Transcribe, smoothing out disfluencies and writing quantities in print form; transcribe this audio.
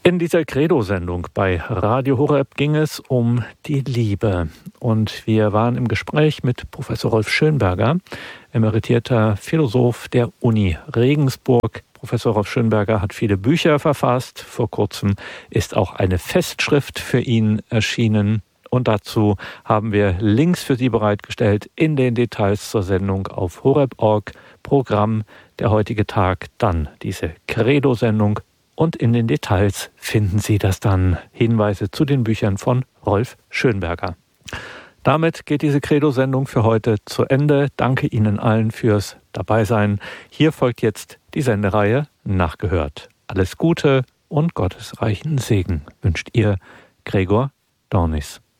In dieser Credo-Sendung bei Radio Horeb ging es um die Liebe. Und wir waren im Gespräch mit Professor Rolf Schönberger, emeritierter Philosoph der Uni Regensburg. Professor Rolf Schönberger hat viele Bücher verfasst. Vor kurzem ist auch eine Festschrift für ihn erschienen. Und dazu haben wir Links für Sie bereitgestellt in den Details zur Sendung auf horeb.org. Programm der heutige Tag, dann diese Credo-Sendung. Und in den Details finden Sie das dann, Hinweise zu den Büchern von Rolf Schönberger. Damit geht diese Credo-Sendung für heute zu Ende. Danke Ihnen allen fürs Dabeisein. Hier folgt jetzt die Sendereihe Nachgehört. Alles Gute und gottesreichen Segen wünscht Ihr Gregor Dornis.